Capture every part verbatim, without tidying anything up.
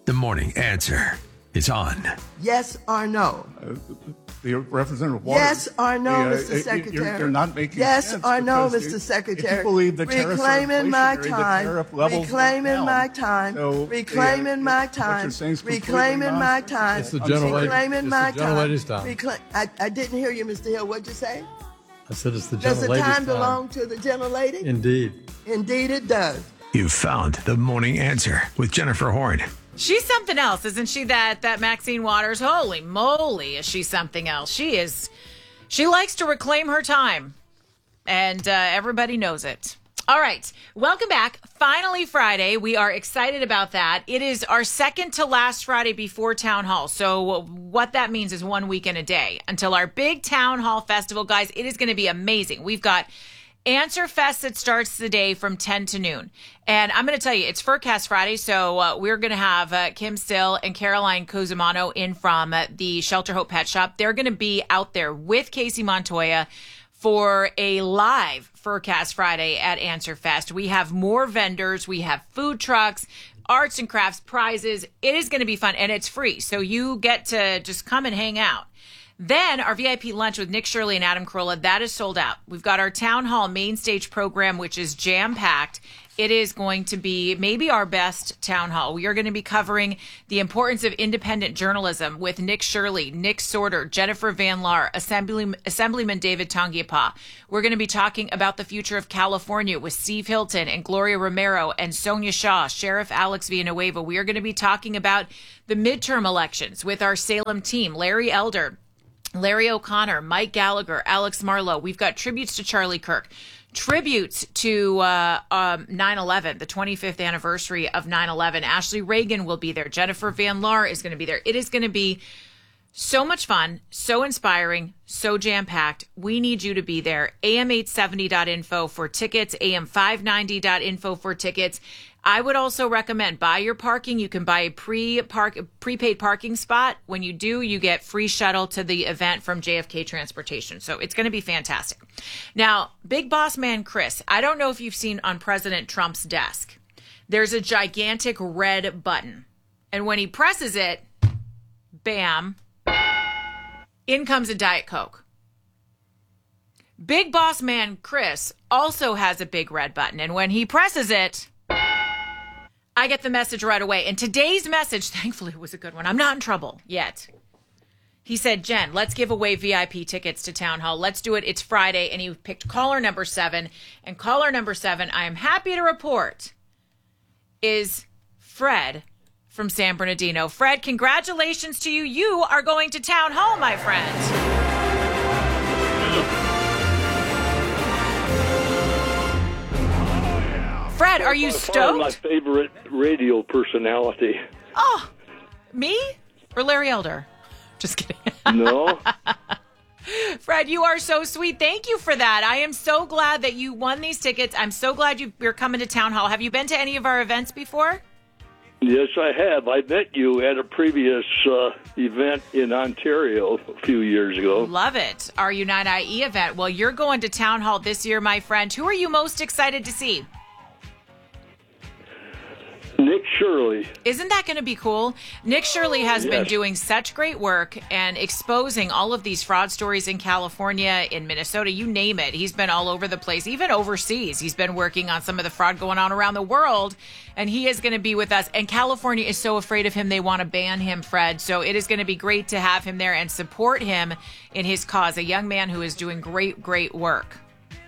The morning answer is on. Yes or no? Uh, the Representative Waters. Yes or no, the, uh, Mister Secretary? You're, you're not making yes sense. or no, because Mister you- Secretary? If you believe the tariffs are Reclaiming my inflationary, the time. tariff levels Reclaiming went down. my time. So, Reclaiming uh, my what you're time. saying is completely Reclaiming my nonsense. time. It's the gentle lady- Reclaiming it's the my gentle time. lady's time. Recla- I, I didn't hear you, Mister Hill. What'd you say? I said it's the Does gentle the lady's time time. belong to the gentle lady? Indeed. Indeed, it does. You've found the morning answer with Jennifer Horn. She's something else, isn't she? That that Maxine Waters. Holy moly, is she something else? She is. She likes to reclaim her time, and uh, everybody knows it. All right, welcome back. Finally, Friday. We are excited about that. It is our second to last Friday before Town Hall. So what that means is one week and a day until our big Town Hall festival, guys. It is going to be amazing. We've got Answer Fest that starts the day from ten to noon. And I'm going to tell you, it's Furcast Friday, so uh, we're going to have uh, Kim Still and Caroline Cozumano in from uh, the Shelter Hope Pet Shop. They're going to be out there with Casey Montoya for a live Furcast Friday at Answer Fest. We have more vendors. We have food trucks, arts and crafts, prizes. It is going to be fun, and it's free, so you get to just come and hang out. Then our V I P lunch with Nick Shirley and Adam Carolla, that is sold out. We've got our Town Hall main stage program, which is jam-packed. It is going to be maybe our best town hall. We are going to be covering the importance of independent journalism with Nick Shirley, Nick Sorter, Jennifer Van Laar, Assembly, Assemblyman David Tongiapa. We're going to be talking about the future of California with Steve Hilton and Gloria Romero and Sonia Shaw, Sheriff Alex Villanueva. We are going to be talking about the midterm elections with our Salem team, Larry Elder, Larry O'Connor, Mike Gallagher, Alex Marlowe. We've got tributes to Charlie Kirk, tributes to uh, um, nine eleven, the twenty-fifth anniversary of nine eleven. Ashley Reagan will be there. Jennifer Van Laar is going to be there. It is going to be so much fun, so inspiring, so jam-packed. We need you to be there. A M eight seventy dot info for tickets, A M five ninety dot info for tickets. I would also recommend buy your parking. You can buy a pre-park, prepaid parking spot. When you do, you get free shuttle to the event from J F K Transportation. So it's going to be fantastic. Now, Big Boss Man Chris, I don't know if you've seen on President Trump's desk, there's a gigantic red button. And when he presses it, bam, in comes a Diet Coke. Big Boss Man Chris also has a big red button. And when he presses it, I get the message right away. And today's message, thankfully, was a good one. I'm not in trouble yet. He said, Jen, let's give away V I P tickets to Town Hall. Let's do it. It's Friday. And he picked caller number seven. And caller number seven, I am happy to report, is Fred from San Bernardino. Fred, congratulations to you. You are going to Town Hall, my friend. Fred, are you stoked? My favorite radio personality. Oh, me or Larry Elder? Just kidding. No. Fred, you are so sweet. Thank you for that. I am so glad that you won these tickets. I'm so glad you, you're coming to Town Hall. Have you been to any of our events before? Yes, I have. I met you at a previous uh, event in Ontario a few years ago. Love it. Our Unite I E event. Well, you're going to Town Hall this year, my friend. Who are you most excited to see? Nick Shirley. Isn't that going to be cool? Nick Shirley has Yes. been doing such great work and exposing all of these fraud stories in California, in Minnesota, you name it. He's been all over the place, even overseas. He's been working on some of the fraud going on around the world, and he is going to be with us. And California is so afraid of him, they want to ban him, Fred. So it is going to be great to have him there and support him in his cause, a young man who is doing great, great work.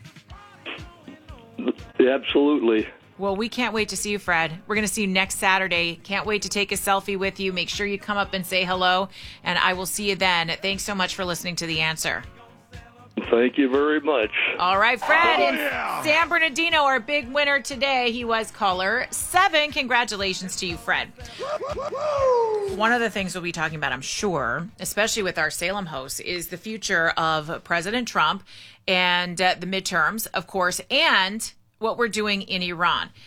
Absolutely. Well, we can't wait to see you, Fred. We're going to see you next Saturday. Can't wait to take a selfie with you. Make sure you come up and say hello, and I will see you then. Thanks so much for listening to The Answer. Thank you very much. All right, Fred in San Bernardino, our big winner today. He was caller seven. Congratulations to you, Fred. One of the things we'll be talking about, I'm sure, especially with our Salem hosts, is the future of President Trump and uh, the midterms, of course, and what we're doing in Iran.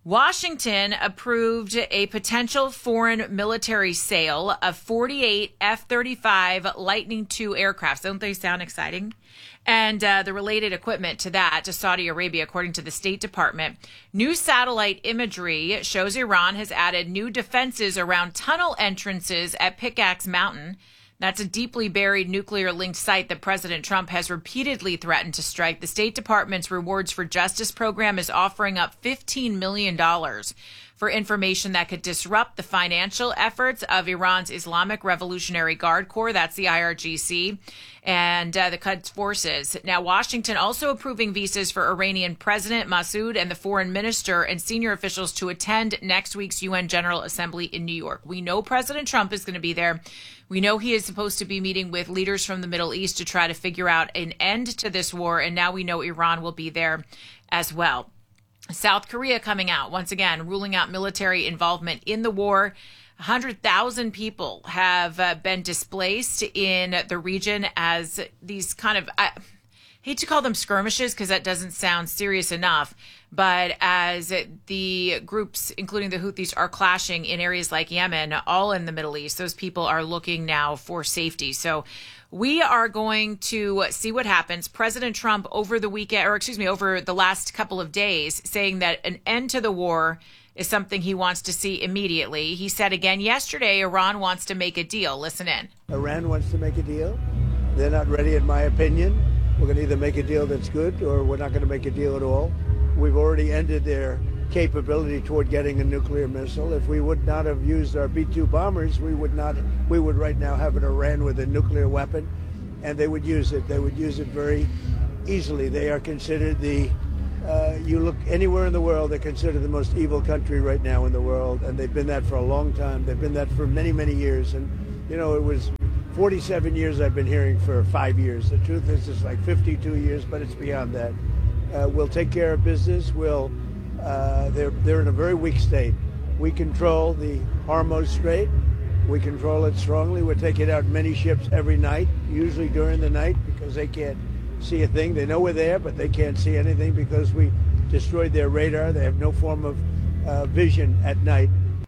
Washington approved a potential foreign military sale of forty-eight F thirty-five Lightning two aircrafts. Don't they sound exciting? And uh, the related equipment to that to Saudi Arabia, according to the State Department. New satellite imagery shows Iran has added new defenses around tunnel entrances at Pickaxe Mountain. That's a deeply buried nuclear-linked site that President Trump has repeatedly threatened to strike. The State Department's Rewards for Justice program is offering up fifteen million dollars for information that could disrupt the financial efforts of Iran's Islamic Revolutionary Guard Corps, that's the I R G C, and uh, the Quds forces. Now, Washington also approving visas for Iranian President Massoud and the foreign minister and senior officials to attend next week's U N General Assembly in New York. We know President Trump is going to be there. We know he is supposed to be meeting with leaders from the Middle East to try to figure out an end to this war, and now we know Iran will be there as well. South Korea coming out, once again, ruling out military involvement in the war. one hundred thousand people have uh, been displaced in the region as these kind of, I hate to call them skirmishes because that doesn't sound serious enough, but as the groups, including the Houthis, are clashing in areas like Yemen, all in the Middle East, those people are looking now for safety. So we are going to see what happens. President Trump over the weekend, or excuse me, over the last couple of days, saying that an end to the war is something he wants to see immediately. He said again yesterday, Iran wants to make a deal. Listen in. Iran wants to make a deal. They're not ready, in my opinion. We're going to either make a deal that's good or we're not going to make a deal at all. We've already ended their capability toward getting a nuclear missile. If we would not have used our B two bombers, we would not. We would right now have an Iran with a nuclear weapon, and they would use it. They would use it very easily. They are considered the. Uh, you look anywhere in the world, they're considered the most evil country right now in the world, and they've been that for a long time. They've been that for many, many years, and you know it was forty-seven years I've been hearing for five years. The truth is, it's like fifty-two years, but it's beyond that. Uh, we'll take care of business. We'll. Uh, they're they're in a very weak state. We control the Hormuz Strait. We control it strongly. We're taking out many ships every night, usually during the night, because they can't see a thing. They know we're there, but they can't see anything because we destroyed their radar. They have no form of uh, vision at night.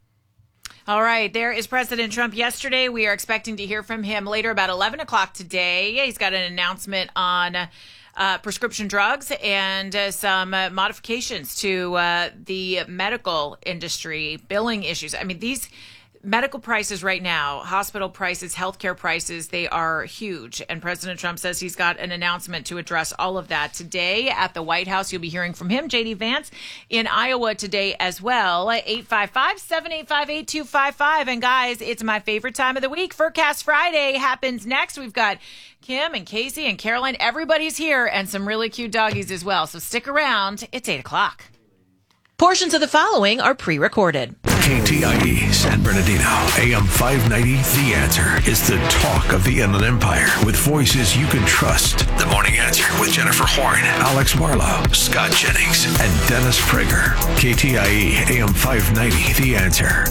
All right, there is President Trump yesterday. We are expecting to hear from him later about eleven o'clock today. He's got an announcement on uh, prescription drugs and uh, some uh, modifications to uh, the medical industry, billing issues. I mean, these medical prices right now, hospital prices, healthcare prices, they are huge. And President Trump says he's got an announcement to address all of that today at the White House. You'll be hearing from him, J D Vance, in Iowa today as well. eight five five, seven eight five, eight two five five. And guys, it's my favorite time of the week. Furcast Friday happens next. We've got Kim and Casey and Caroline. Everybody's here, and some really cute doggies as well. So stick around. It's eight o'clock. Portions of the following are pre-recorded. K T I E San Bernardino, A M five ninety, The Answer is the talk of the Inland Empire with voices you can trust. The Morning Answer with Jennifer Horn, Alex Marlowe, Scott Jennings, and Dennis Prager. K T I E A M five ninety, The Answer.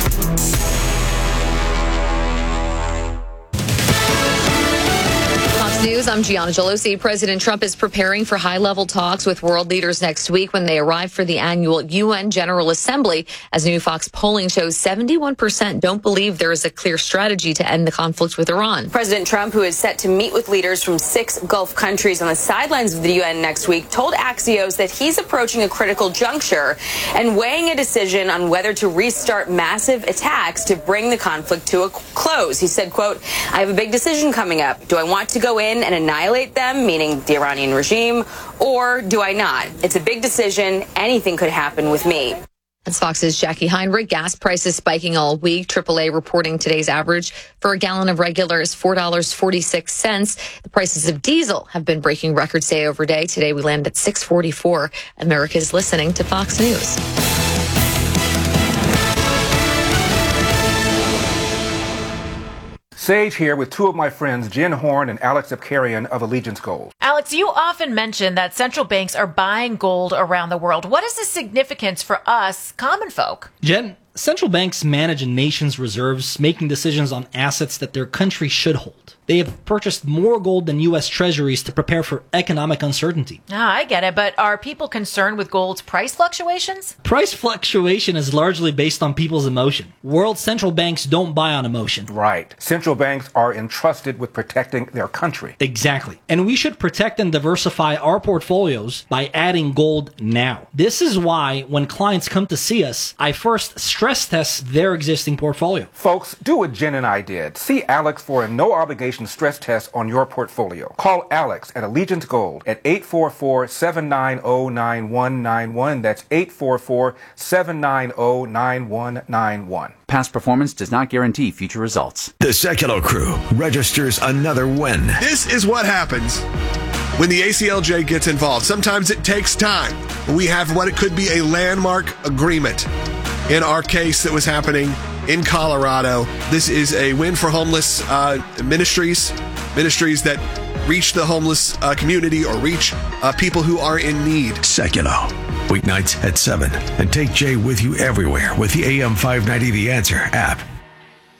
News. I'm Gianna Gelosi. President Trump is preparing for high-level talks with world leaders next week when they arrive for the annual U N General Assembly. As new Fox polling shows, seventy-one percent don't believe there is a clear strategy to end the conflict with Iran. President Trump, who is set to meet with leaders from six Gulf countries on the sidelines of the U N next week, told Axios that he's approaching a critical juncture and weighing a decision on whether to restart massive attacks to bring the conflict to a close. He said, quote, "I have a big decision coming up. Do I want to go in and annihilate them, meaning the Iranian regime, or do I not? It's a big decision. Anything could happen with me." That's Fox's Jackie Heinrich. Gas prices spiking all week. triple A reporting today's average for a gallon of regular is four dollars and forty-six cents. The prices of diesel have been breaking records day over day. Today we landed at six forty-four. America is listening to Fox News. Sage here with two of my friends, Jen Horn and Alex Abkarian of Allegiance Gold. Alex, you often mention that central banks are buying gold around the world. What is the significance for us, common folk? Jen, central banks manage a nation's reserves, making decisions on assets that their country should hold. They have purchased more gold than U S treasuries to prepare for economic uncertainty. Ah, I get it, but are people concerned with gold's price fluctuations? Price fluctuation is largely based on people's emotion. World central banks don't buy on emotion. Right. Central banks are entrusted with protecting their country. Exactly. And we should protect and diversify our portfolios by adding gold now. This is why when clients come to see us, I first stress test their existing portfolio. Folks, do what Jen and I did. See Alex for a no-obligation stress test on your portfolio. Call Alex at Allegiance Gold at eight four four, seven nine zero, nine one nine one. That's eight four four, seven nine zero, nine one nine one. Past performance does not guarantee future results. The Sekulow Crew registers another win. This is what happens when the A C L J gets involved. Sometimes it takes time. We have what it could be a landmark agreement in our case that was happening in Colorado. This is a win for homeless uh, ministries, ministries that reach the homeless uh, community or reach uh, people who are in need. Sekulow, weeknights at seven. And take Jay with you everywhere with the A M five ninety The Answer app.